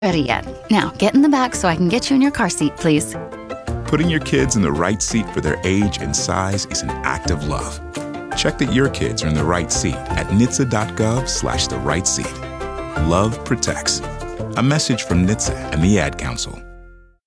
Ready yet. Now, get in the back so I can get you in your car seat, please. Putting your kids in the right seat for their age and size is an act of love. Check that your kids are in the right seat at nhtsa.gov/the right seat. Love protects. A message from NHTSA and the Ad Council.